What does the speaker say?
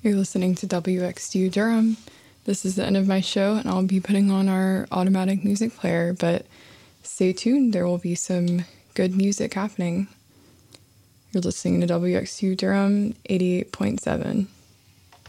You're listening to WXU Durham. This is the end of my show, and I'll be putting on our automatic music player, but stay tuned. There will be some good music happening. You're listening to WXU Durham 88.7.